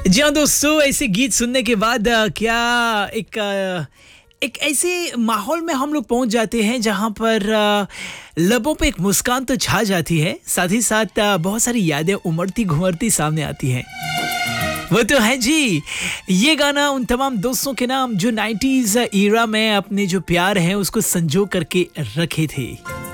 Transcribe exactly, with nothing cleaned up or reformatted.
जी हाँ दोस्तों, ऐसे गीत सुनने के बाद अ, क्या एक अ, एक ऐसे माहौल में हम लोग पहुंच जाते हैं जहां पर अ, लबों पे एक मुस्कान तो छा जाती है, साथ ही साथ अ, बहुत सारी यादें उमड़ती घुमड़ती सामने आती हैं। वो तो है जी। ये गाना उन तमाम दोस्तों के नाम जो नाइंटीज़ ईरा में अपने जो प्यार है उसको संजो करके रखे थे।